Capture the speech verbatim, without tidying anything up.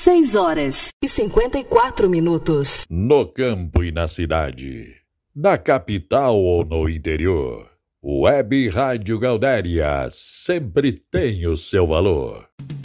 seis horas e cinquenta e quatro minutos. No campo e na cidade, na capital ou no interior, Web Rádio Gaudéria sempre tem o seu valor.